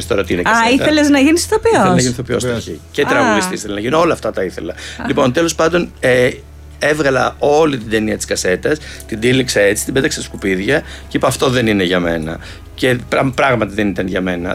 Τώρα τι είναι κασέτα. Ήθελες να γίνεις ηθοποιός. Ήθελα να γίνω ηθοποιός στην αρχή. Και τραγουδιστής ήθελα να γίνω. Όλα αυτά τα ήθελα. Λοιπόν, τέλος πάντων, έβγαλα όλη την ταινία της κασέτας, την τύλιξα έτσι, την πέταξα στα σκουπίδια και είπα αυτό δεν είναι για μένα. Και πράγματι δεν ήταν για μένα.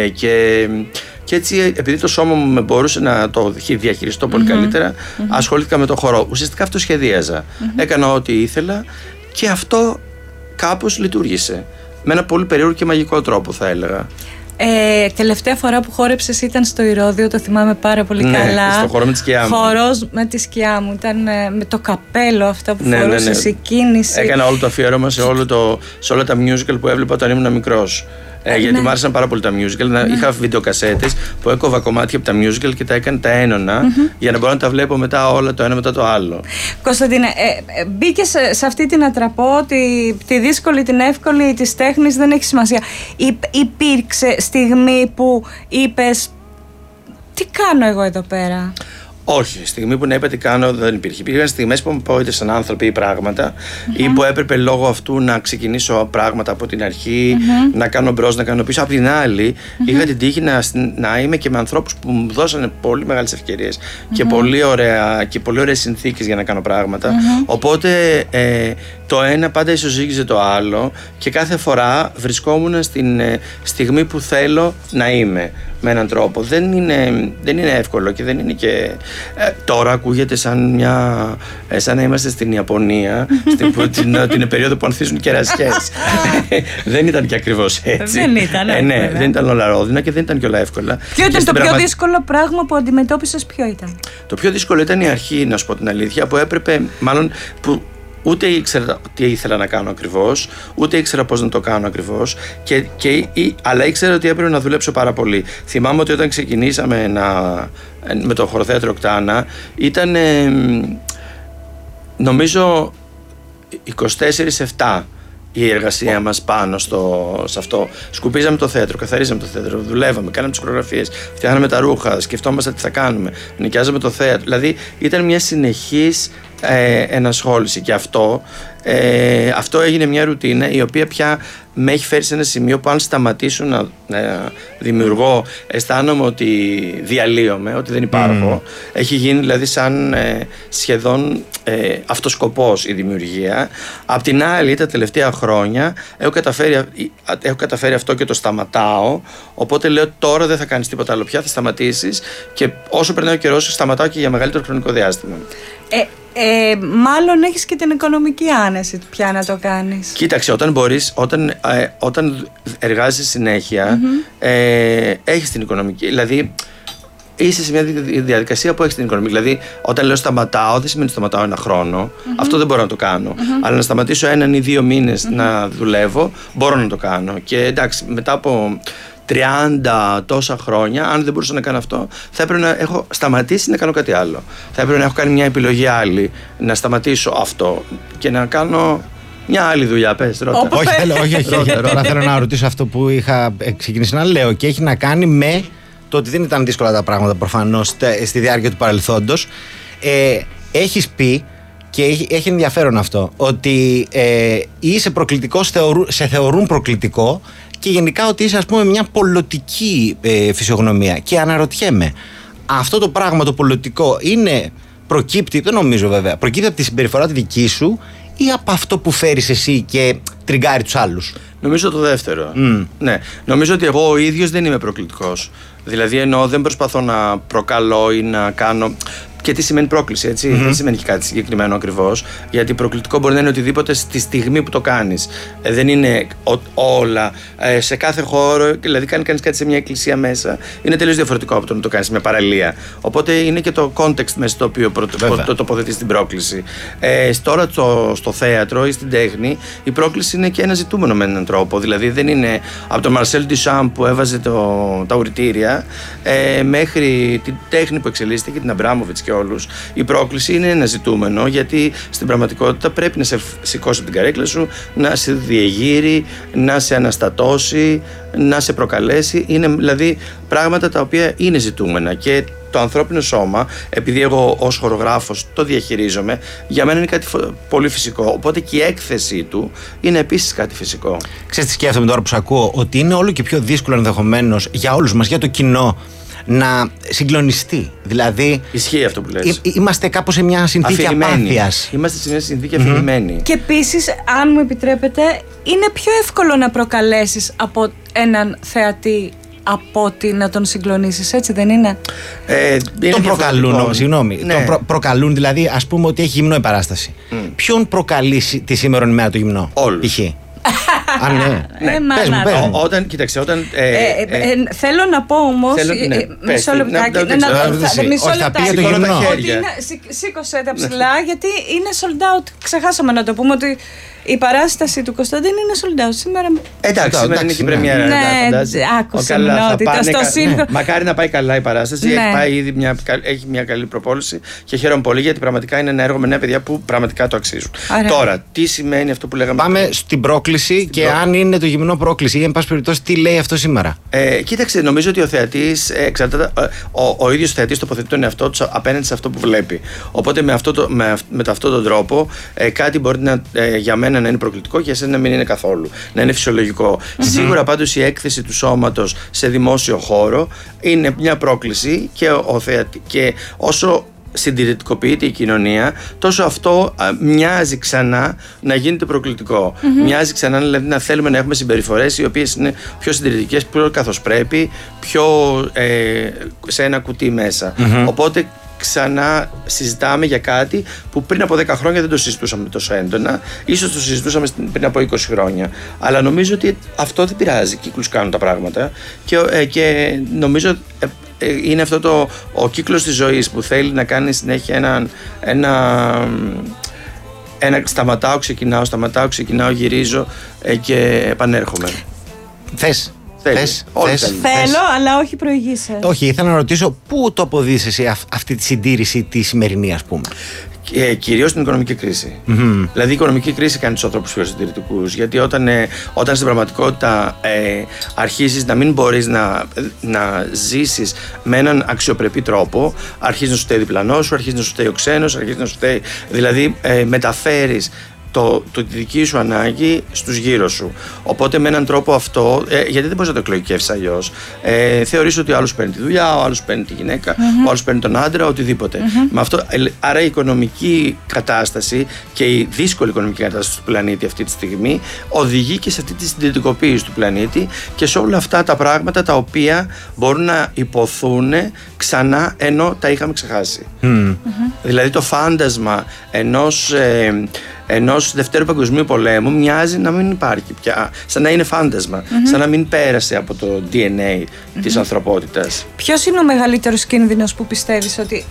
Και έτσι, επειδή το σώμα μου με μπορούσε να το διαχειριστώ πολύ καλύτερα, ασχολήθηκα με το χορό. Ουσιαστικά αυτό σχεδίαζα. Έκανα ό,τι ήθελα και αυτό κάπως λειτουργήσε. Με ένα πολύ περίεργο και μαγικό τρόπο, θα έλεγα. Τελευταία φορά που χόρεψες ήταν στο Ηρώδειο, το θυμάμαι πάρα πολύ καλά. Στο χορό με τη σκιά μου. Χορός με τη σκιά μου. Ήταν με το καπέλο αυτό που φορούσες, η κίνηση. Έκανα όλο το αφιέρωμα σε όλα τα musical που έβλεπα όταν ήμουν μικρός. Γιατί μου άρεσαν πάρα πολύ τα musical. Είχα βιντεοκασέτες που έκοβα κομμάτια από τα musical και τα ένωνα για να μπορώ να τα βλέπω μετά όλα το ένα μετά το άλλο. Κωνσταντίνε, μπήκες σε αυτή την ατραπό, τη δύσκολη, την εύκολη της τέχνης, δεν έχει σημασία. Υπήρξε στιγμή που είπες τι κάνω εγώ εδώ πέρα? Όχι, στιγμή που να είπα τι κάνω δεν υπήρχε. Υπήρχαν στιγμές που μου απογοήτευσαν άνθρωποι ή πράγματα ή που έπρεπε λόγω αυτού να ξεκινήσω πράγματα από την αρχή, να κάνω μπρος, να κάνω πίσω. Απ' την άλλη, είχα την τύχη να είμαι και με ανθρώπους που μου δώσανε πολύ μεγάλες ευκαιρίες και πολύ ωραίες συνθήκες για να κάνω πράγματα. Οπότε το ένα πάντα ισοζύγιζε το άλλο και κάθε φορά βρισκόμουν στην στιγμή που θέλω να είμαι. Με έναν τρόπο. Δεν είναι εύκολο και δεν είναι και. Τώρα ακούγεται σαν να είμαστε στην Ιαπωνία, την περίοδο που ανθίζουν κερασιές. Δεν ήταν και ακριβώς έτσι. Δεν ήταν. Δεν ήταν όλα ρόδινα και δεν ήταν και όλα εύκολα. Ποιο ήταν το πιο δύσκολο πράγμα που αντιμετώπισες, ποιο ήταν? Το πιο δύσκολο ήταν η αρχή, να σου πω την αλήθεια, που έπρεπε, μάλλον. Ούτε ήξερα τι ήθελα να κάνω ακριβώς, ούτε ήξερα πώς να το κάνω ακριβώς, αλλά ήξερα ότι έπρεπε να δουλέψω πάρα πολύ. Θυμάμαι ότι όταν ξεκινήσαμε με το χωροθέατρο Οκτάνα, ήταν νομίζω 24/7 η εργασία μας πάνω σε αυτό. Σκουπίζαμε το θέατρο, καθαρίζαμε το θέατρο, δουλεύαμε, κάναμε τις χορογραφίες, φτιάχναμε τα ρούχα, σκεφτόμαστε τι θα κάνουμε, νοικιάζαμε το θέατρο. Δηλαδή ήταν μια συνεχής ενασχόληση και αυτό έγινε μια ρουτίνα η οποία πια με έχει φέρει σε ένα σημείο που αν σταματήσω να δημιουργώ, αισθάνομαι ότι διαλύομαι, ότι δεν υπάρχω. Έχει γίνει δηλαδή σαν σχεδόν αυτοσκοπός η δημιουργία. Απ' την άλλη, τα τελευταία χρόνια έχω καταφέρει αυτό και το σταματάω, οπότε λέω τώρα δεν θα κάνεις τίποτα άλλο πια, θα σταματήσεις και όσο περνάει ο καιρός σταματάω και για μεγαλύτερο χρονικό διάστημα. Μάλλον έχεις και την οικονομική άνεση πια να το κάνεις. Κοίταξε, όταν εργάζεσαι συνέχεια, έχεις την οικονομική, δηλαδή είσαι σε μια διαδικασία που έχεις την οικονομική. Δηλαδή, όταν λέω σταματάω, δεν σημαίνει σταματάω ένα χρόνο. Αυτό δεν μπορώ να το κάνω. Αλλά να σταματήσω 1 ή 2 μήνες να δουλεύω, μπορώ να το κάνω. Και εντάξει, μετά από 30 τόσα χρόνια, αν δεν μπορούσα να κάνω αυτό, θα έπρεπε να έχω σταματήσει να κάνω κάτι άλλο. Θα έπρεπε να έχω κάνει μια επιλογή άλλη, να σταματήσω αυτό και να κάνω μια άλλη δουλειά. Πες, ρώτα. Όχι. Τώρα θέλω να ρωτήσω αυτό που είχα ξεκινήσει να λέω και έχει να κάνει με το ότι δεν ήταν δύσκολα τα πράγματα προφανώς στη διάρκεια του παρελθόντος. Έχεις πει και έχει ενδιαφέρον αυτό, ότι είσαι προκλητικός, σε θεωρούν προκλητικό και γενικά ότι είσαι, ας πούμε, μια πολιτική φυσιογνωμία. Και αναρωτιέμαι, αυτό το πράγμα το πολιτικό προκύπτει, δεν νομίζω βέβαια, προκύπτει από τη συμπεριφορά τη δική σου ή από αυτό που φέρεις εσύ και τριγκάρει τους άλλους? Νομίζω το δεύτερο. Ναι. Νομίζω ότι εγώ ο ίδιος δεν είμαι προκλητικός. Δηλαδή εννοώ δεν προσπαθώ να προκαλώ ή να κάνω. Και τι σημαίνει πρόκληση, έτσι. Δεν σημαίνει και κάτι συγκεκριμένο ακριβώς. Γιατί προκλητικό μπορεί να είναι οτιδήποτε στη στιγμή που το κάνεις. Δεν είναι όλα. Σε κάθε χώρο, δηλαδή, κάνει κανείς κάτι σε μια εκκλησία μέσα, είναι τελείως διαφορετικό από το να το κάνεις σε μια παραλία. Οπότε είναι και το context μέσα στο οποίο τοποθετείς την πρόκληση. Τώρα στο θέατρο ή στην τέχνη, η πρόκληση είναι και ένα ζητούμενο με έναν τρόπο. Δηλαδή δεν είναι από τον Marcel Duchamp που έβαζε τα ουρητήρια μέχρι την τέχνη που εξελίσσεται και την Αμπράμοβιτς και όλους. Η πρόκληση είναι ένα ζητούμενο, γιατί στην πραγματικότητα πρέπει να σε σηκώσει από την καρέκλα σου, να σε διεγείρει, να σε αναστατώσει, να σε προκαλέσει. Είναι δηλαδή πράγματα τα οποία είναι ζητούμενα, και το ανθρώπινο σώμα, επειδή εγώ ως χορογράφος το διαχειρίζομαι, για μένα είναι κάτι πολύ φυσικό. Οπότε και η έκθεσή του είναι επίσης κάτι φυσικό. Ξέρεις τι σκέφτομαι τώρα που σε ακούω? Ότι είναι όλο και πιο δύσκολο ενδεχομένως για όλους μας, για το κοινό, να συγκλονιστεί. Δηλαδή, ισχύει αυτό που λες. Είμαστε κάπως σε μια συνθήκη απάθειας. Είμαστε σε μια συνθήκη αφηρημένη. Και επίσης, αν μου επιτρέπετε, είναι πιο εύκολο να προκαλέσεις από έναν θεατή από ότι να τον συγκλονίσεις, έτσι δεν είναι? Τον προκαλούν όμως, συγγνώμη. Ναι. Τον προκαλούν, δηλαδή, ας πούμε ότι έχει γυμνό η παράσταση. Ποιον προκαλεί τη σήμερον ημέρα το γυμνό? Όλους. Α, ναι. Πες μου. Κοίταξε, όταν. Θέλω να πω όμως. Μισό λεπτάκι. Όχι, θα πει για το γυμνό. Σήκωσε τα ψηλά, γιατί είναι sold out. Ξεχάσαμε να το πούμε ότι η παράσταση του Κωνσταντίνου είναι sold out σήμερα. Εντάξει, σήμερα είναι και η πρεμιέρα. Ναι, άκουσα μηνότητα στο σύγχρονο. Μακάρι να πάει καλά η παράσταση. Έχει μια καλή προπόληση και χαίρομαι πολύ, γιατί πραγματικά είναι ένα έργο με νέα παιδιά που πραγματικά το αξίζουν. Τώρα, τι σημαίνει αυτό που λέγαμε? Πάμε στην πρόκληση και αν είναι το γυμνό πρόκληση, ή εν πάση περιπτώσει, τι λέει αυτό σήμερα? Κοίταξε, νομίζω ότι ο θεατής ο ίδιος ο θεατής τοποθετεί τον εαυτό του απέναντι σε αυτό που βλέπει. Οπότε με αυτόν τον τρόπο κάτι μπορεί για μένα να είναι προκλητικό και για εσένα να μην είναι καθόλου. Να είναι φυσιολογικό. Σίγουρα πάντως η έκθεση του σώματος σε δημόσιο χώρο είναι μια πρόκληση, και όσο συντηρητικοποιείται η κοινωνία, τόσο αυτό μοιάζει ξανά να γίνεται προκλητικό. Μοιάζει ξανά δηλαδή να θέλουμε να έχουμε συμπεριφορές οι οποίες είναι πιο συντηρητικές, πιο καθώς πρέπει, πιο σε ένα κουτί μέσα. Οπότε ξανά συζητάμε για κάτι που πριν από 10 χρόνια δεν το συζητούσαμε τόσο έντονα. Ίσως το συζητούσαμε πριν από 20 χρόνια. Αλλά νομίζω ότι αυτό δεν πειράζει. Κύκλους κάνουν τα πράγματα. Και νομίζω είναι αυτό ο κύκλος της ζωής που θέλει να κάνει συνέχεια ένα σταματάω, ξεκινάω, γυρίζω και επανέρχομαι. Θες? Θέλω, αλλά όχι προηγείσαι. Όχι, ήθελα να ρωτήσω πού το αποδείς εσύ αυτή τη συντήρηση τη σημερινή, ας πούμε? Κυρίως στην οικονομική κρίση. Δηλαδή η οικονομική κρίση κάνει τους ανθρώπους πιο συντηρητικούς, γιατί όταν στην πραγματικότητα αρχίζεις να μην μπορείς να ζήσεις με έναν αξιοπρεπή τρόπο, αρχίζει να σου φταίει διπλανός σου, αρχίζει να σου φταίει ο ξένος, αρχίζει να σου φταίει, δηλαδή μεταφέρεις τη δική σου ανάγκη στους γύρω σου. Οπότε με έναν τρόπο αυτό, γιατί δεν μπορείς να το εκλογικεύσεις αλλιώς, θεωρείς ότι ο άλλος παίρνει τη δουλειά, ο άλλος παίρνει τη γυναίκα, ο άλλος παίρνει τον άντρα, οτιδήποτε. Με αυτό, άρα η οικονομική κατάσταση και η δύσκολη οικονομική κατάσταση του πλανήτη αυτή τη στιγμή οδηγεί και σε αυτή τη συντηρητικοποίηση του πλανήτη και σε όλα αυτά τα πράγματα τα οποία μπορούν να υποθούν ξανά ενώ τα είχαμε ξεχάσει. Δηλαδή το φάντασμα ενός Δευτέρου Παγκοσμίου Πολέμου μοιάζει να μην υπάρχει πια, σαν να είναι φάντασμα, σαν να μην πέρασε από το DNA της ανθρωπότητας. Ποιος είναι ο μεγαλύτερος κίνδυνος που πιστεύεις ότι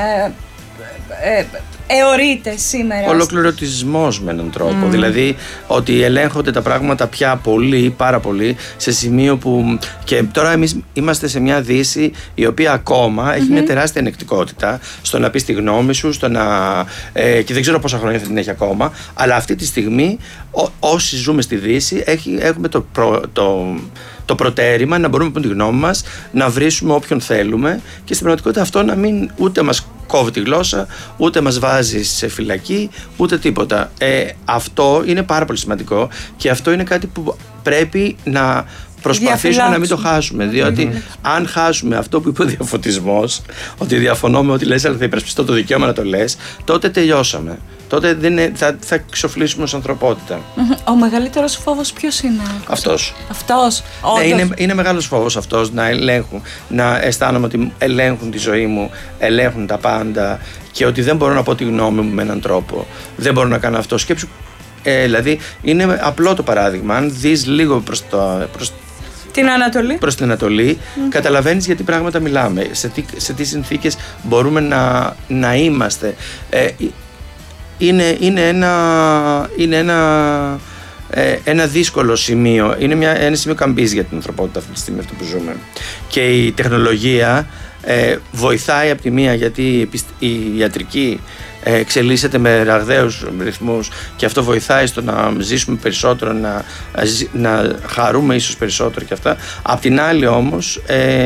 εωρείται σήμερα? Ολοκληρωτισμός με έναν τρόπο. Δηλαδή ότι ελέγχονται τα πράγματα πια πολύ, πάρα πολύ, σε σημείο που. Και τώρα εμείς είμαστε σε μια Δύση η οποία ακόμα έχει μια τεράστια ανεκτικότητα στο να πει τη γνώμη σου, και δεν ξέρω πόσα χρόνια θα την έχει ακόμα, αλλά αυτή τη στιγμή όσοι ζούμε στη Δύση έχουμε το προτέρημα να μπορούμε να πούμε τη γνώμη μας, να βρίσουμε όποιον θέλουμε και στην πραγματικότητα αυτό να μην ούτε μας κόβει τη γλώσσα, ούτε μας βάζει σε φυλακή, ούτε τίποτα. Αυτό είναι πάρα πολύ σημαντικό και αυτό είναι κάτι που πρέπει να προσπαθήσουμε να μην το χάσουμε. Διότι αν χάσουμε αυτό που είπε ο Διαφωτισμός, ότι διαφωνώ με ό,τι λες, αλλά θα υπερασπιστώ το δικαίωμα να το λες, τότε τελειώσαμε. Τότε θα εξοφλήσουμε ως ανθρωπότητα. Ο μεγαλύτερος φόβος ποιος είναι? Αυτός. Ναι, είναι μεγάλος φόβος αυτός, να αισθάνομαι ότι ελέγχουν τη ζωή μου, ελέγχουν τα πάντα και ότι δεν μπορώ να πω τη γνώμη μου με έναν τρόπο. Δεν μπορώ να κάνω αυτό. Σκέψου, δηλαδή είναι απλό το παράδειγμα. Αν δεις λίγο προς την Ανατολή, καταλαβαίνεις γιατί πράγματα μιλάμε, σε τι συνθήκες μπορούμε να είμαστε. Είναι ένα ένα δύσκολο σημείο. Είναι ένα σημείο καμπής για την ανθρωπότητα αυτή τη στιγμή, αυτό που ζούμε. Και η τεχνολογία βοηθάει από τη μία, γιατί η ιατρική εξελίσσεται με ραγδαίους ρυθμούς και αυτό βοηθάει στο να ζήσουμε περισσότερο, να χαρούμε ίσως περισσότερο και αυτά. Απ' την άλλη όμως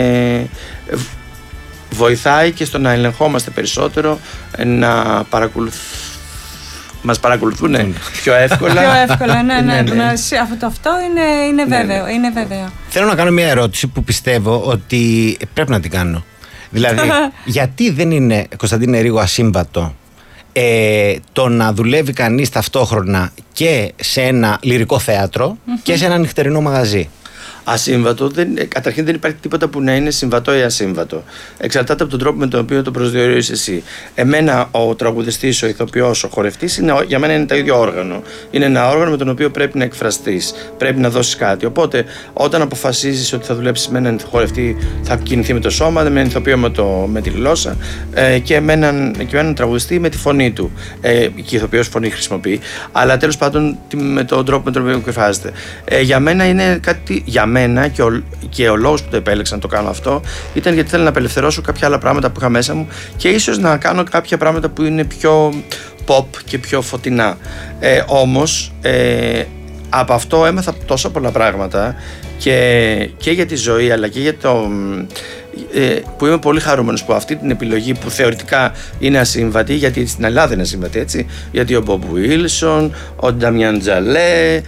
βοηθάει και στο να ελεγχόμαστε περισσότερο, να μας παρακολουθούν πιο εύκολα. Πιο εύκολα, ναι. Αυτό είναι βέβαιο. Είναι βέβαιο. Θέλω να κάνω μια ερώτηση που πιστεύω ότι πρέπει να την κάνω. Δηλαδή, γιατί δεν είναι, Κωνσταντίνε Ρήγο, ασύμβατο το να δουλεύει κανείς ταυτόχρονα και σε ένα λυρικό θέατρο και σε ένα νυχτερινό μαγαζί? Ασύμβατο, καταρχήν δεν υπάρχει τίποτα που να είναι συμβατό ή ασύμβατο. Εξαρτάται από τον τρόπο με τον οποίο το προσδιορίζεις εσύ. Εμένα, ο τραγουδιστής, ο ηθοποιός, ο χορευτής, για μένα είναι το ίδιο όργανο. Είναι ένα όργανο με τον οποίο πρέπει να εκφραστείς, πρέπει να δώσεις κάτι. Οπότε, όταν αποφασίζεις ότι θα δουλέψεις με έναν χορευτή, θα κινηθεί με το σώμα, με έναν ηθοποιό με τη γλώσσα και με έναν τραγουδιστή με τη φωνή του. Και ο ηθοποιός φωνή χρησιμοποιεί, αλλά τέλος πάντων με τον τρόπο με τον οποίο εκφράζεται. Για μένα είναι κάτι. Και ο λόγος που το επέλεξα να το κάνω αυτό ήταν γιατί θέλω να απελευθερώσω κάποια άλλα πράγματα που είχα μέσα μου και ίσως να κάνω κάποια πράγματα που είναι πιο pop και πιο φωτεινά. Όμως από αυτό έμαθα τόσα πολλά πράγματα και για τη ζωή, αλλά και για το που είμαι πολύ χαρούμενος που αυτή την επιλογή που θεωρητικά είναι ασύμβατη, γιατί στην Ελλάδα είναι ασύμβατη, έτσι, γιατί ο Μπομπ Βίλσον, ο Νταμιάν Τζαλέ,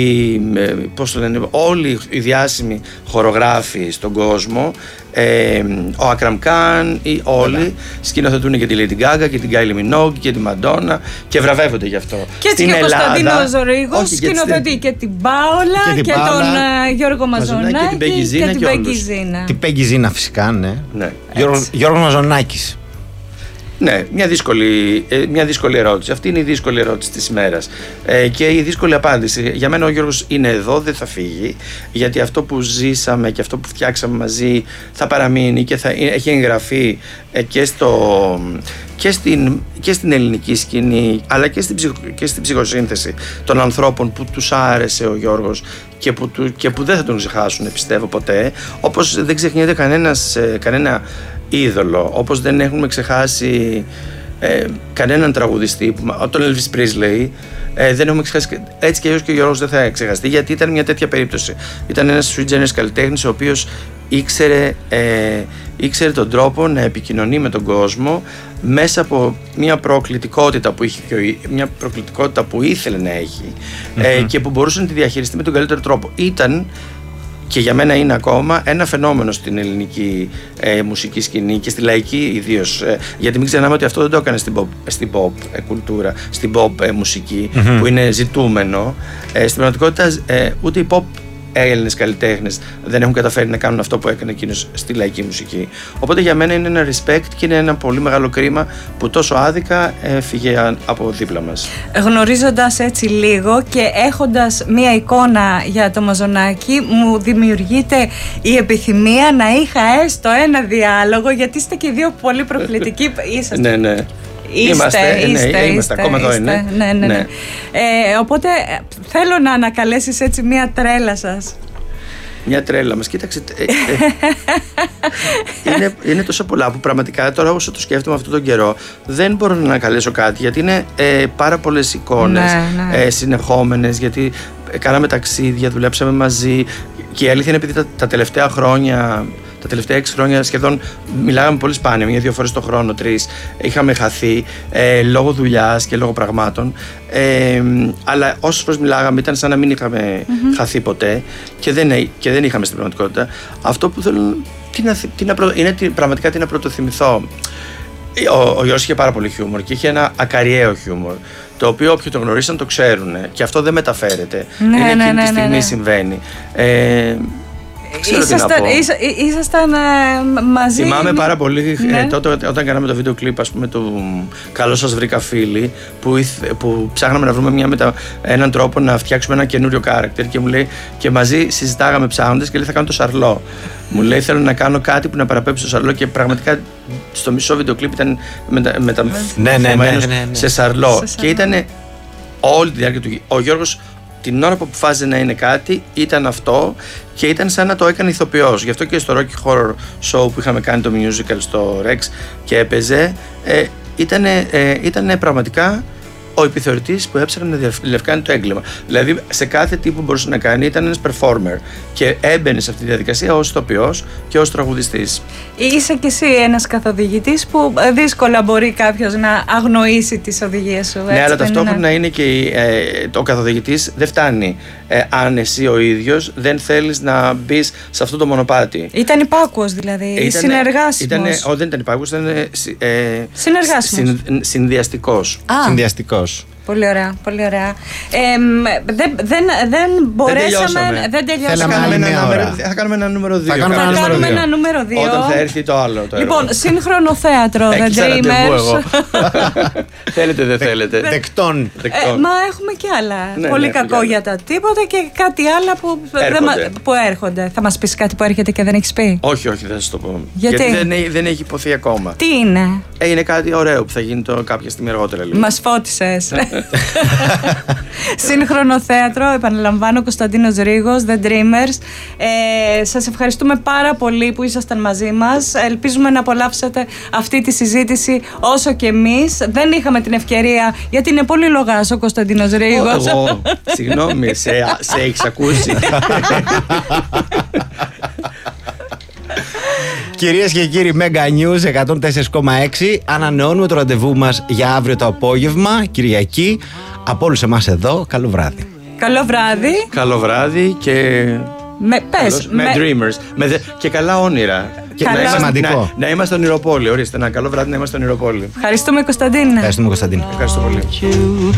όλοι οι διάσημοι χορογράφοι στον κόσμο, ο Ακραμ Καν, όλοι σκηνοθετούν και τη Lady Gaga και την Kylie Minogue και τη Μαντόνα και βραβεύονται γι' αυτό. Και έτσι και ο Κωνσταντίνος Ρήγος σκηνοθετεί και την Πάολα και τον Γιώργο Μαζονάκη και την Πέγγι Την Πέγγι Ζίνα, φυσικά, ναι. Γιώργος Μαζονάκης. Ναι, μια δύσκολη ερώτηση. Αυτή είναι η δύσκολη ερώτηση της ημέρας. Και η δύσκολη απάντηση. Για μένα ο Γιώργος είναι εδώ, δεν θα φύγει, γιατί αυτό που ζήσαμε και αυτό που φτιάξαμε μαζί θα παραμείνει και θα έχει εγγραφεί και στην ελληνική σκηνή, αλλά και στην ψυχοσύνθεση των ανθρώπων που τους άρεσε ο Γιώργος και που δεν θα τον ξεχάσουν, πιστεύω, ποτέ. Όπως δεν ξεχνιέται κανένα είδωλο, όπως δεν έχουμε ξεχάσει κανέναν τραγουδιστή, τον Elvis Presley, δεν έχουμε ξεχάσει. Έτσι και ο Γιώργος δεν θα ξεχαστεί, γιατί ήταν μια τέτοια περίπτωση. Ήταν ένας sui generis καλλιτέχνης, ο οποίος ήξερε τον τρόπο να επικοινωνεί με τον κόσμο μέσα από μια προκλητικότητα που είχε μια προκλητικότητα που ήθελε να έχει και που μπορούσε να τη διαχειριστεί με τον καλύτερο τρόπο. Ήταν, και για μένα είναι ακόμα, ένα φαινόμενο στην μουσική σκηνή και στη λαϊκή ιδίως, γιατί μην ξεχνάμε ότι αυτό δεν το έκανε στην pop κουλτούρα, στην pop μουσική που είναι ζητούμενο. Στην πραγματικότητα ούτε οι pop Έλληνες καλλιτέχνες δεν έχουν καταφέρει να κάνουν αυτό που έκανε εκείνος στη λαϊκή μουσική. Οπότε για μένα είναι ένα respect και είναι ένα πολύ μεγάλο κρίμα που τόσο άδικα φύγε από δίπλα μας. Γνωρίζοντας έτσι λίγο και έχοντας μία εικόνα για το Μαζονάκη, μου δημιουργείται η επιθυμία να είχα έστω ένα διάλογο, γιατί είστε και δύο πολύ προκλητικοί. Ναι, ναι. Είμαστε, ακόμα εδώ είναι. Ναι. Οπότε θέλω να ανακαλέσεις έτσι μια τρέλα σας. Μια τρέλα μας, κοίταξε. Είναι τόσο πολλά που πραγματικά τώρα, όσο το σκέφτομαι αυτόν τον καιρό, δεν μπορώ να ανακαλέσω κάτι, γιατί είναι πάρα πολλές εικόνες συνεχόμενες, γιατί κάναμε ταξίδια, δουλέψαμε μαζί και η αλήθεια είναι επειδή τα τελευταία 6 χρόνια σχεδόν μιλάγαμε πολύ σπάνια, 1-2 φορές το χρόνο, 3. Είχαμε χαθεί λόγω δουλειάς και λόγω πραγμάτων. Αλλά όσες φορές μιλάγαμε ήταν σαν να μην είχαμε χαθεί ποτέ και δεν είχαμε στην πραγματικότητα. Αυτό που θέλω είναι πραγματικά τι να πρωτοθυμηθώ. Ο Γιώργος είχε πάρα πολύ χιούμορ και είχε ένα ακαριαίο χιούμορ, το οποίο όποιοι το γνωρίσαν το ξέρουν και αυτό δεν μεταφέρεται. Είναι εκείνη τη στιγμή συμβαίνει. Ήσασταν μαζί. Θυμάμαι πάρα πολύ τότε όταν κάναμε το βίντεο κλιπ, ας πούμε, του Καλώς σας βρήκα φίλοι, που ψάχναμε να βρούμε έναν τρόπο να φτιάξουμε ένα καινούριο character και μου λέει, και μαζί συζητάγαμε ψάχνοντας και λέει θα κάνω το Σαρλό. Μου λέει θέλω να κάνω κάτι που να παραπέμψει το Σαρλό και πραγματικά στο μισό βίντεο κλιπ ήταν μεταμορφωμένος σε Σαρλό και ήταν όλη τη διάρκεια του. Ο Γιώργος την ώρα που αποφάσιζε να είναι κάτι, ήταν αυτό και ήταν σαν να το έκανε ηθοποιός. Γι' αυτό και στο Rocky Horror Show που είχαμε κάνει το musical στο Rex και έπαιζε, ήταν πραγματικά ο επιθεωρητής που έψαχνε να διαλευκάνει το έγκλημα. Δηλαδή, σε κάθε τι που μπορούσε να κάνει ήταν ένας performer και έμπαινε σε αυτή τη διαδικασία ως ηθοποιός και ως τραγουδιστής. Είσαι κι εσύ ένας καθοδηγητής που δύσκολα μπορεί κάποιος να αγνοήσει τις οδηγίες σου. Ναι, αλλά ταυτόχρονα είναι και ο καθοδηγητής δεν φτάνει αν εσύ ο ίδιος δεν θέλεις να μπεις σε αυτό το μονοπάτι. Ήταν υπάκουος δηλαδή, συνεργάσιμος. Δεν ήταν υπάκουος, ήταν συνεργάσιμος. Συνδυαστικός. Συνδυαστικός. Πολύ ωραία, πολύ ωραία. Δεν μπορέσαμε. Δεν τελειώσαμε. Θα κάνουμε ένα νούμερο 2. Θα κάνουμε ένα νούμερο 2. Όταν θα έρθει το άλλο. Λοιπόν, σύγχρονο θέατρο, The Dreamers. Θέλετε, δεν θέλετε. Δεκτών. Μα έχουμε και άλλα. Πολύ κακό για τα τίποτα και κάτι άλλα που έρχονται. Θα μας πεις κάτι που έρχεται και δεν έχεις πει? Όχι, δεν θα σας το πω. Γιατί δεν έχει υποθεί ακόμα. Τι είναι? Είναι κάτι ωραίο που θα γίνει κάποια στιγμή αργότερα. Μας φώτισες. Σύγχρονο θέατρο, επαναλαμβάνω, Κωνσταντίνος Ρήγος, The Dreamers. Σας ευχαριστούμε πάρα πολύ που ήσασταν μαζί μας. Ελπίζουμε να απολαύσετε αυτή τη συζήτηση όσο και εμείς. Δεν είχαμε την ευκαιρία, γιατί είναι πολύ λογάς ο Κωνσταντίνος Ρήγος. Εγώ, συγγνώμη, σε έχεις ακούσει? Κυρίες και κύριοι, Mega News 104,6. Ανανεώνουμε το ραντεβού μας για αύριο το απόγευμα, Κυριακή. Από όλους εμάς εδώ, καλό βράδυ. Καλό βράδυ. Καλό βράδυ και... με Dreamers. Και καλά όνειρα. Και σημαντικό. Να είμαστε ονειροπόλοι. Ορίστε, ένα καλό βράδυ να είμαστε ονειροπόλοι. Ευχαριστούμε, Κωνσταντίνα. Ευχαριστούμε, Κωνσταντίνα. Ευχαριστώ πολύ.